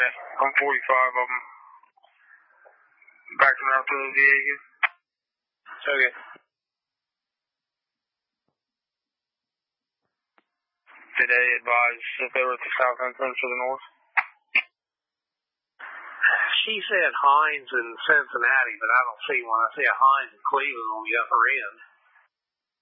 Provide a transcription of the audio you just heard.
I'm 45 of them. Backing out to Diego. Okay. Did they advise if they were at the south entrance or the north? She said Hines in Cincinnati, but I don't see one. I see a Hines in Cleveland on the upper end.